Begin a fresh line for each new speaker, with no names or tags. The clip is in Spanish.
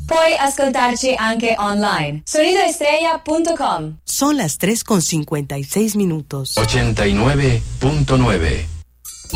Puoi ascoltarci anche online. Sonidoestrella.com.
Son las 3:56 minutos.
89.9